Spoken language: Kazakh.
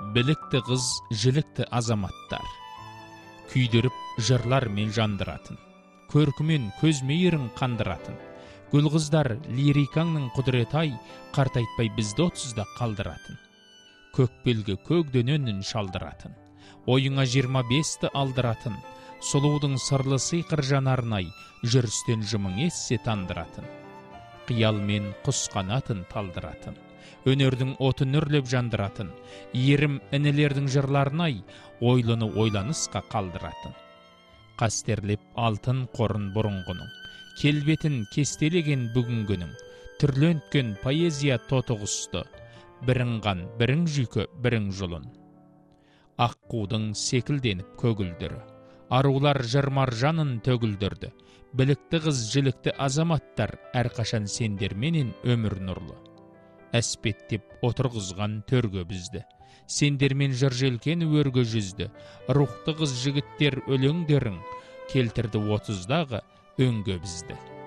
білікті қыз, жілікті азаматтар. Күйдіріп жырлар мен жандыратын, көркімен көз мейірін қандыратын. Гүл қыздар лирикаңның құдіретай, қартайтпай бізді 30-да қалдыратын. Көкбелгі көгден өнін шалдыратын, ойыңа 25-ті алдыратын. Сұлудың сырлы сиқыр жанарнай, жүрістен жымың ессе тандыратын. Қиялмен құс қанатын талдыратын, өнердің отын үрлеп жандыратын. Ерім інілердің жырларнай, ойлыны ойланысқа қалдыратын. Қастерлеп алтын қорын бұрынғының, келбетін кестелеген бүгінгінің. Түрленткен поэзия тотығысты, бірің қан, бірің жүйкі, бірің жұлын. Аққудың секілденіп көгілдірі, арулар жырмар жанын төгілдірді. Білікті қыз, жілікті азаматтар, әрқашан сендерменен өмір нұрлы. Әспеттеп отырғызған төрге бізді, сендермен жыр желкен өрге жүзді. Рухты қыз жігіттер өлеңдерің, келтірді 30-дағы өңге бізді.